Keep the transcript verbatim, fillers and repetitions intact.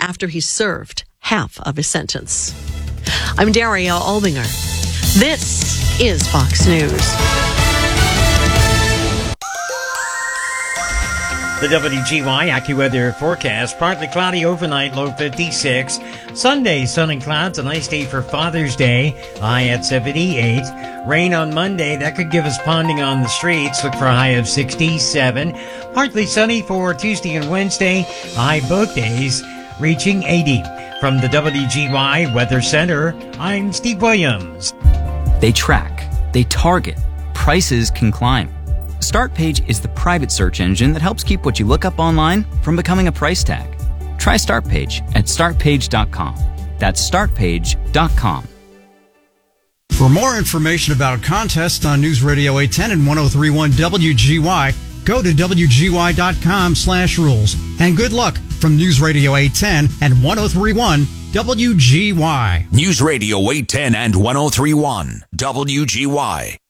after he served half of his sentence. I'm Daria Albinger. This is Fox News. The W G Y AccuWeather forecast, partly cloudy overnight, low fifty-six. Sunday, sun and clouds, a nice day for Father's Day, high at seventy-eight. Rain on Monday, that could give us ponding on the streets, look for a high of sixty-seven. Partly sunny for Tuesday and Wednesday, high both days, reaching eighty. From the W G Y Weather Center, I'm Steve Williams. They track, they target, prices can climb. StartPage is the private search engine that helps keep what you look up online from becoming a price tag. Try StartPage at start page dot com. That's start page dot com. For more information about contests on News Radio eight ten and ten thirty-one W G Y, go to W G Y dot com slash rules. And good luck from News Radio eight ten and ten thirty-one W G Y. News Radio eight ten and ten thirty-one W G Y.